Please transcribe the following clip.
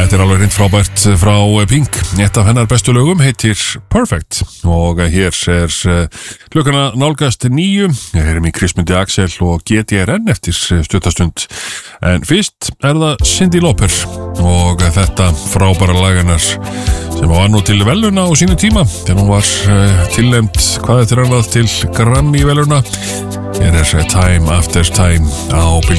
Þetta alveg reynd frábært frá Pink. Eitt af hennar bestu lögum heitir Perfect og hér klukkana nálgast 9. Við heyrum í Krismundi Axel og GTRN eftir stuttastund. En fyrst það Cyndi Lauper og þetta frábæra lag hennar sem var nú til veluna á sínu tíma þegar hún var tilnefnd hvað þetta annað til Grammy veluna. Hér Time After Time á